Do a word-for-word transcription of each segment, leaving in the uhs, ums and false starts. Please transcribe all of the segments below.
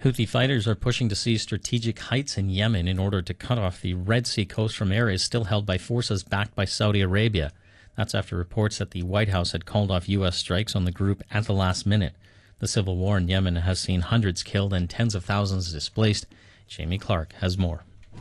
Houthi fighters are pushing to seize strategic heights in Yemen in order to cut off the Red Sea coast from areas still held by forces backed by Saudi Arabia. That's after reports that the White House had called off U S strikes on the group at the last minute. The civil war in Yemen has seen hundreds killed and tens of thousands displaced. Jamie Clark has more.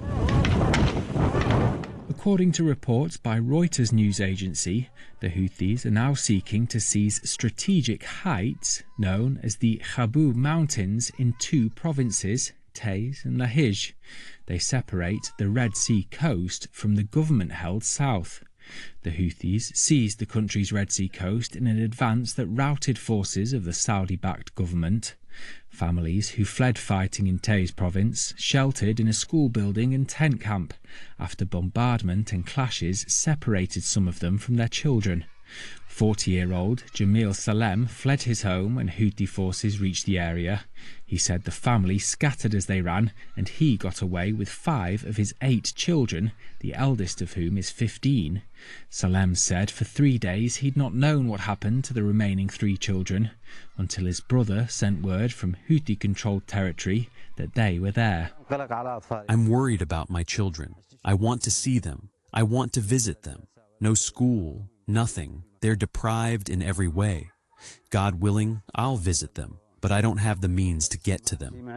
According to reports by Reuters news agency, the Houthis are now seeking to seize strategic heights known as the Khabbu Mountains in two provinces, Taiz and Lahij. They separate the Red Sea coast from the government-held south. The Houthis seized the country's Red Sea coast in an advance that routed forces of the Saudi-backed government. Families who fled fighting in Taiz province sheltered in a school building and tent camp after bombardment and clashes separated some of them from their children. forty-year-old Jamil Salem fled his home when Houthi forces reached the area. He said the family scattered as they ran and he got away with five of his eight children, the eldest of whom is fifteen. Salem said for three days he'd not known what happened to the remaining three children until his brother sent word from Houthi-controlled territory that they were there. I'm worried about my children. I want to see them. I want to visit them. No school, nothing. They're deprived in every way. God willing, I'll visit them, but I don't have the means to get to them.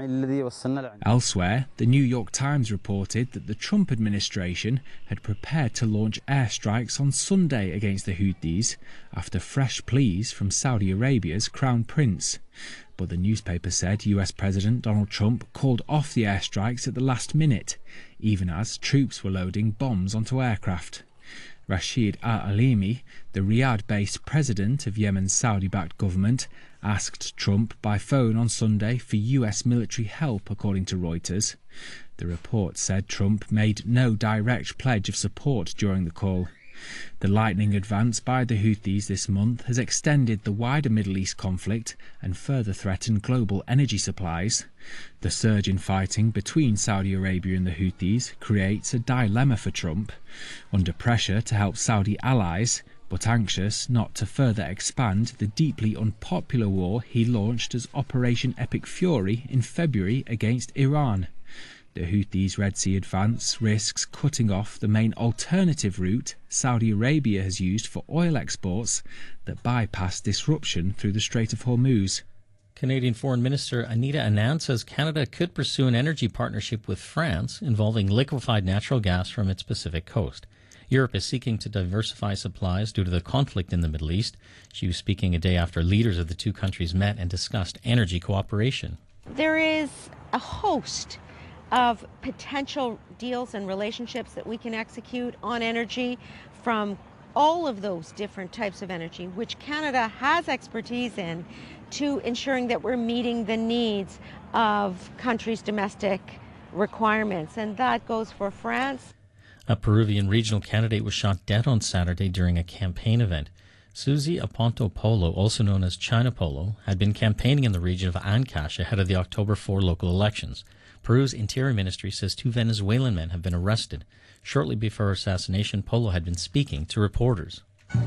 Elsewhere, the New York Times reported that the Trump administration had prepared to launch airstrikes on Sunday against the Houthis after fresh pleas from Saudi Arabia's Crown Prince. But the newspaper said U S President Donald Trump called off the airstrikes at the last minute, even as troops were loading bombs onto aircraft. Rashid al-Alimi, the Riyadh-based president of Yemen's Saudi-backed government, asked Trump by phone on Sunday for U S military help, according to Reuters. The report said Trump made no direct pledge of support during the call. The lightning advance by the Houthis this month has extended the wider Middle East conflict and further threatened global energy supplies. The surge in fighting between Saudi Arabia and the Houthis creates a dilemma for Trump, under pressure to help Saudi allies, but anxious not to further expand the deeply unpopular war he launched as Operation Epic Fury in February against Iran. The Houthis' Red Sea advance risks cutting off the main alternative route Saudi Arabia has used for oil exports that bypass disruption through the Strait of Hormuz. Canadian Foreign Minister Anita Anand says Canada could pursue an energy partnership with France involving liquefied natural gas from its Pacific coast. Europe is seeking to diversify supplies due to the conflict in the Middle East. She was speaking a day after leaders of the two countries met and discussed energy cooperation. There is a host of potential deals and relationships that we can execute on energy from all of those different types of energy, which Canada has expertise in, to ensuring that we're meeting the needs of countries' domestic requirements. And that goes for France. A Peruvian regional candidate was shot dead on Saturday during a campaign event. Suzy Aponto Polo, also known as China Polo, had been campaigning in the region of Ancash ahead of the October fourth local elections. Peru's Interior Ministry says two Venezuelan men have been arrested. Shortly before her assassination, Polo had been speaking to reporters.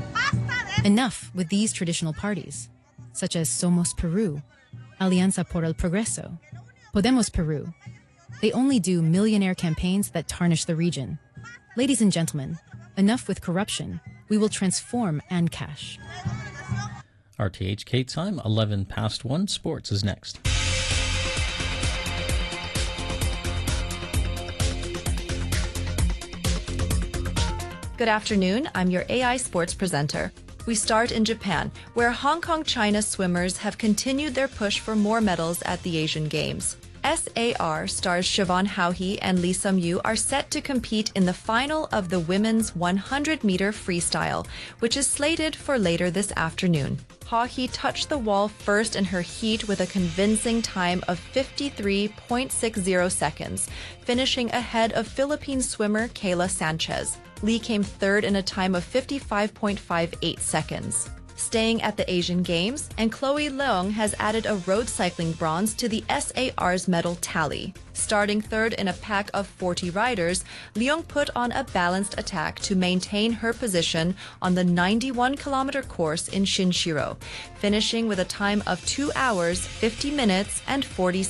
Enough with these traditional parties, such as Somos Peru, Alianza por el Progreso, Podemos Peru. They only do millionaire campaigns that tarnish the region. Ladies and gentlemen, enough with corruption. We will transform Ancash. R T H K time, eleven past one. Sports is next. Good afternoon, I'm your A I Sports presenter. We start in Japan, where Hong Kong China swimmers have continued their push for more medals at the Asian Games. S A R stars Siobhan Haughey and Lee Sum-yu are set to compete in the final of the women's one hundred meter freestyle, which is slated for later this afternoon. Haughey touched the wall first in her heat with a convincing time of fifty-three point six zero seconds, finishing ahead of Philippine swimmer Kayla Sanchez. Lee came third in a time of fifty-five point five eight seconds. Staying at the Asian Games, and Chloe Leung has added a road cycling bronze to the S A R's medal tally. Starting third in a pack of forty riders, Leung put on a balanced attack to maintain her position on the ninety-one kilometer course in Shinshiro, finishing with a time of two hours, fifty minutes, and forty